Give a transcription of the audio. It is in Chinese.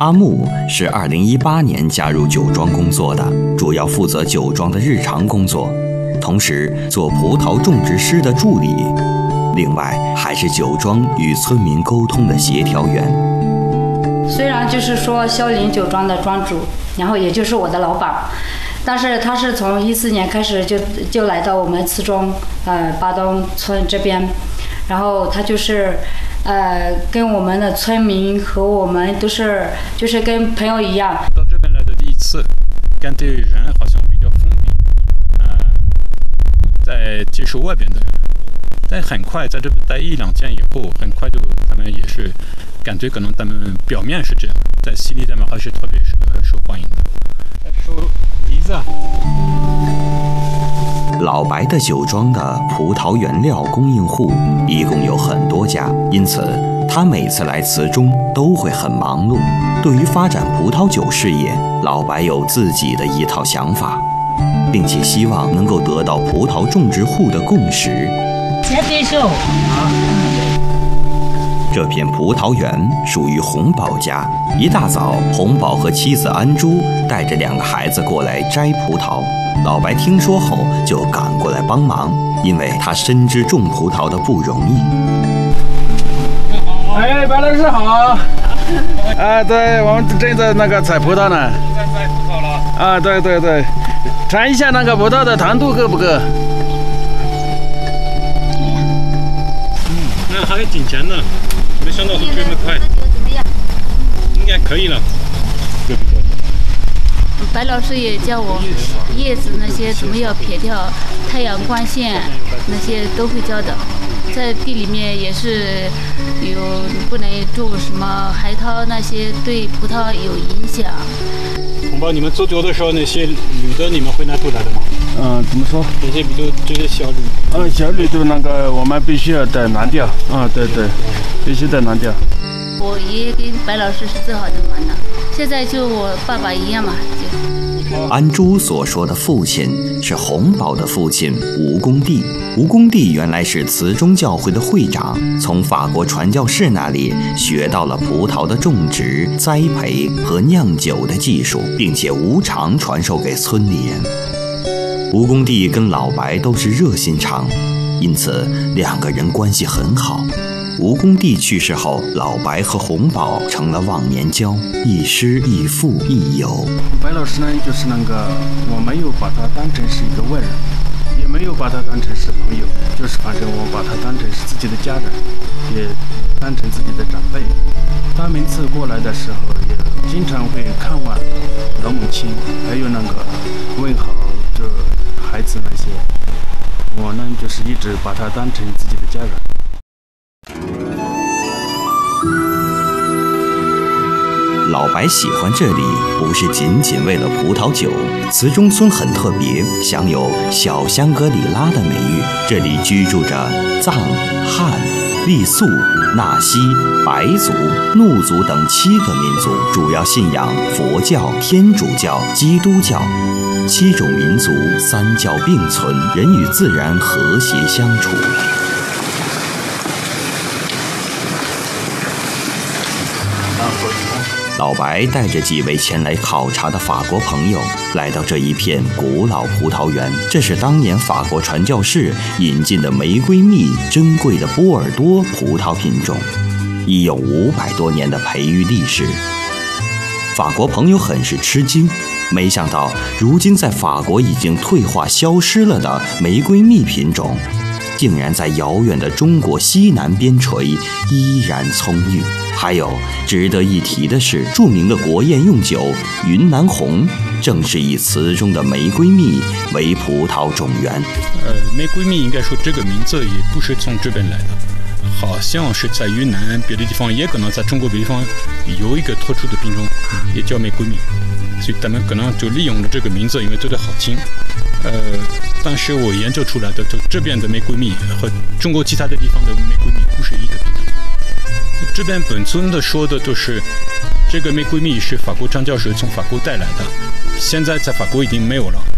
阿木是2018年加入酒庄工作的，主要负责酒庄的日常工作，同时做葡萄种植师的助理，另外还是酒庄与村民沟通的协调员。 虽然就是说萧林酒庄的庄主，然后也就是我的老板，但是他是从14年开始就来到我们慈中巴东村这边，然后他就是跟我们的村民和我们都是就是跟朋友一样。 到这边来的第一次，感觉人好像比较封闭，在接受外边的人，但很快在这边待1-2天以后，很快就他们也是感觉可能他们表面是这样，在心里他们还是特别受欢迎的。收梨子。 老白的酒庄的葡萄原料供应户一共有很多家，因此他每次来慈中都会很忙碌。对于发展葡萄酒事业，老白有自己的一套想法，并且希望能够得到葡萄种植户的共识。 先对手啊！ 这片葡萄园属于洪宝家。一大早，洪宝和妻子安珠带着2个孩子过来摘葡萄。老白听说后就赶过来帮忙，因为他深知种葡萄的不容易。 哎，白老师好！对，我们正在那个采葡萄呢。 摘葡萄了。 对，尝一下那个葡萄的糖度够不够？ 那还挺甜的，没想到会这么快。应该可以了。 白老师也教我叶子那些怎么样撇掉，太阳光线那些都会教的。在地里面也是有不能种什么海涛，那些对葡萄有影响。 洪宝，你们做酒的时候那些铝的你们会拿出来的吗？ 怎么说？ 那些比如这些小铝。 小铝的那个我们必须要得拿掉。对，必须得拿掉。 我爷爷跟白老师是最好的玩的，现在就我爸爸一样嘛。 安珠所说的父亲是洪宝的父亲吴公弟。吴公弟原来是慈中教会的会长，从法国传教士那里学到了葡萄的种植、栽培和酿酒的技术，并且无偿传授给村里人。吴公弟跟老白都是热心肠，因此2个人关系很好。吴公弟去世后，老白和洪宝成了忘年交，亦师亦父亦友。 白老师呢，就是那个我没有把他当成是一个外人，也没有把他当成是朋友，就是反正我把他当成是自己的家人，也当成自己的长辈。他每次过来的时候，也经常会看望老母亲，还有那个问好这孩子那些。我呢，就是一直把他当成自己的家人。 老白喜欢这里，不是仅仅为了葡萄酒。慈中村很特别，享有小香格里拉的美誉。这里居住着藏、汉、傈僳、纳西、白族、怒族等7个民族，主要信仰佛教、天主教、基督教。7种民族3教并存，人与自然和谐相处。老白带着几位前来考察的法国朋友来到这一片古老葡萄园，这是当年法国传教士引进的玫瑰蜜珍贵的波尔多葡萄品种，已有500多年的培育历史。法国朋友很是吃惊，没想到如今在法国已经退化消失了的玫瑰蜜品种，竟然在遥远的中国西南边陲依然葱郁。还有值得一提的是，著名的国宴用酒云南红正是以慈中的玫瑰蜜为葡萄种源。 玫瑰蜜应该说这个名字也不是从这边来的，好像是在云南别的地方，也可能在中国别的地方有一个特殊的品种也叫玫瑰蜜，所以他们可能就利用了这个名字，因为觉得好听。但是我研究出来的这边的玫瑰蜜和中国其他的地方的玫瑰蜜不是一个品种。这边本村的说的都是这个玫瑰蜜是法国传教士从法国带来的，现在在法国已经没有了。